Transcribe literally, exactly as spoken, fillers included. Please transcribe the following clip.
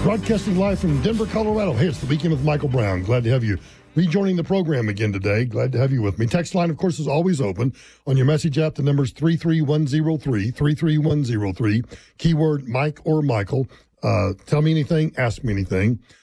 Broadcasting live from Denver, Colorado. Hey, it's the Weekend with Michael Brown. Glad to have you rejoining the program again today. Glad to have you with me. Text line, of course, is always open. On your message app, the number's three three one zero three, three three one zero three. Keyword Mike or Michael. Uh, tell me anything, ask me anything.